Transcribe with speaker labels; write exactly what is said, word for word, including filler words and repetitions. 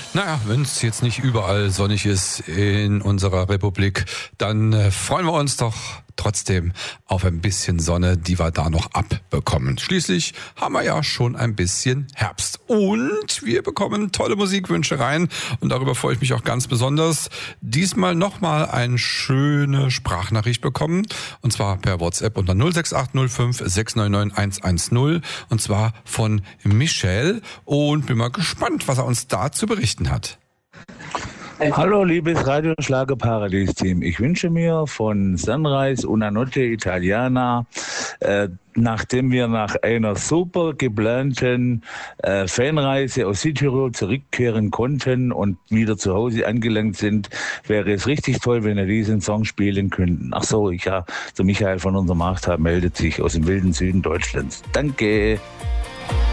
Speaker 1: Naja, wenn es jetzt nicht überall sonnig ist in unserer Republik, dann äh, freuen wir uns doch trotzdem auf ein bisschen Sonne, die wir da noch abbekommen. Schließlich haben wir ja schon ein bisschen Herbst. Und wir bekommen tolle Musikwünsche rein. Und darüber freue ich mich auch ganz besonders. Diesmal nochmal eine schöne Sprachnachricht bekommen. Und zwar per WhatsApp unter null sechs acht null fünf sechs neun neun eins eins null. Und zwar von Michel. Und bin mal gespannt, was er uns da zu berichten hat.
Speaker 2: Hallo liebes Radio Schlager Paradies Team. Ich wünsche mir von Sunrise Una Notte Italiana, äh, nachdem wir nach einer super geplanten äh, Fanreise aus Südtirol zurückkehren konnten und wieder zu Hause angelangt sind, wäre es richtig toll, wenn wir diesen Song spielen könnten. Ach so, ich ja, der Michael von unserem Achtab meldet sich aus dem wilden Süden Deutschlands. Danke.